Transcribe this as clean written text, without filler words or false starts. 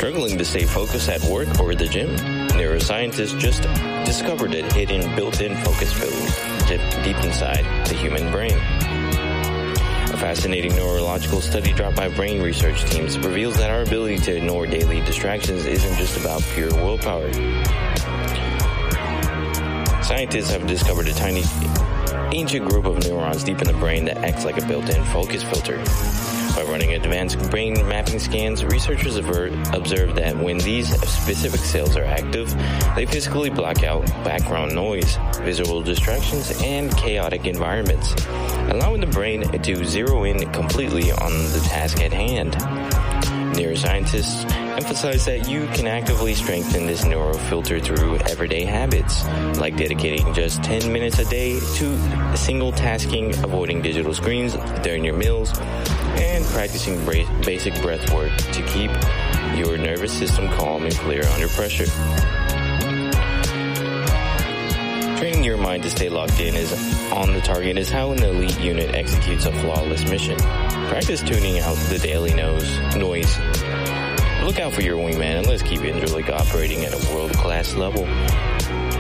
Struggling to stay focused at work or the gym? Neuroscientists just discovered a hidden built-in focus filter deep inside the human brain. A fascinating neurological study dropped by brain research teams reveals that our ability to ignore daily distractions isn't just about pure willpower. Scientists have discovered a tiny, ancient group of neurons deep in the brain that acts like a built-in focus filter. By running advanced brain mapping scans, researchers observed that when these specific cells are active, they physically block out background noise, visual distractions, and chaotic environments, allowing the brain to zero in completely on the task at hand. Neuroscientists emphasize that you can actively strengthen this neurofilter through everyday habits, like dedicating just 10 minutes a day to single tasking, avoiding digital screens during your meals, and practicing basic breath work to keep your nervous system calm and clear under pressure. Training your mind to stay locked in on the target is how an elite unit executes a flawless mission. Practice tuning out the daily noise. Look out for your wingman and let's keep Interlink operating at a world-class level.